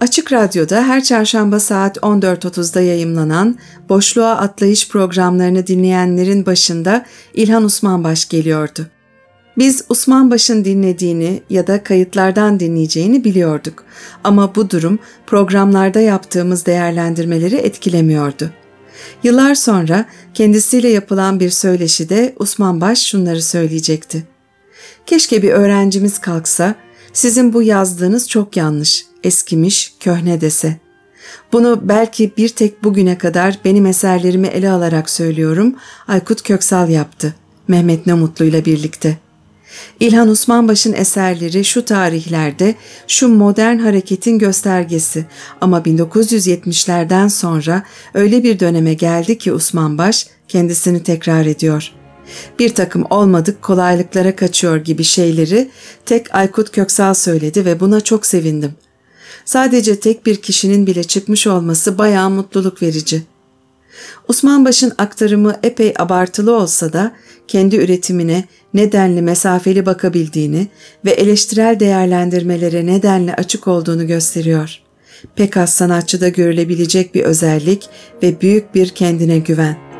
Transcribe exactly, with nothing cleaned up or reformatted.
Açık Radyo'da her çarşamba saat on dört otuzda yayımlanan Boşluğa Atlayış programlarını dinleyenlerin başında İlhan Osmanbaş geliyordu. Biz Osmanbaş'ın dinlediğini ya da kayıtlardan dinleyeceğini biliyorduk ama bu durum programlarda yaptığımız değerlendirmeleri etkilemiyordu. Yıllar sonra kendisiyle yapılan bir söyleşide Osmanbaş şunları söyleyecekti. Keşke bir öğrencimiz kalksa, sizin bu yazdığınız çok yanlış, eskimiş, köhne dese. Bunu belki bir tek bugüne kadar benim eserlerimi ele alarak söylüyorum, Aykut Köksal yaptı, Mehmet Namutlu ile birlikte. İlhan Osmanbaş'ın eserleri şu tarihlerde, şu modern hareketin göstergesi ama bin dokuz yüz yetmişlerden sonra öyle bir döneme geldi ki Osmanbaş kendisini tekrar ediyor. Bir takım olmadık kolaylıklara kaçıyor gibi şeyleri tek Aykut Köksal söyledi ve buna çok sevindim. Sadece tek bir kişinin bile çıkmış olması bayağı mutluluk verici. Osmanbaş'ın aktarımı epey abartılı olsa da kendi üretimine nedenli mesafeli bakabildiğini ve eleştirel değerlendirmelere nedenli açık olduğunu gösteriyor. Pek az sanatçıda görülebilecek bir özellik ve büyük bir kendine güven.